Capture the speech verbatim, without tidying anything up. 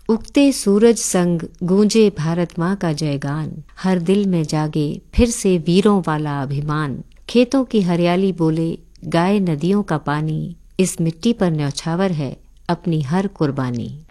उगते सूरज संग गूंजे भारत माँ का जयगान, हर दिल में जागे फिर से वीरों वाला अभिमान। खेतों की हरियाली बोले गाए नदियों का पानी, इस मिट्टी पर न्यौछावर है अपनी हर कुर्बानी।